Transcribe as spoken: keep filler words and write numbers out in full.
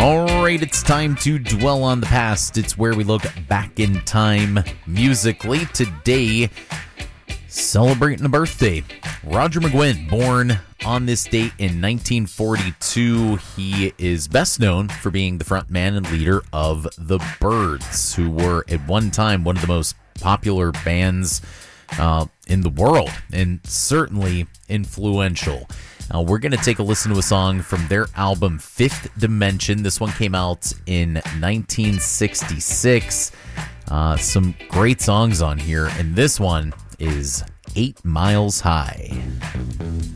All right, it's time to dwell on the past. It's where we look back in time musically. Today, celebrating a birthday. Roger McGuinn, born on this date in nineteen forty-two. He is best known for being the front man and leader of the Byrds, who were at one time one of the most popular bands uh, in the world, and certainly influential. Uh, we're going to take a listen to a song from their album Fifth Dimension. This one came out in nineteen sixty-six. Uh, some great songs on here, and this one is Eight Miles High.